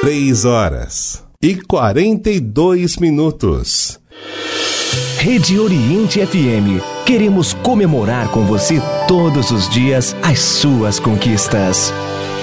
3h42. Rede Oriente FM. Queremos comemorar com você todos os dias as suas conquistas.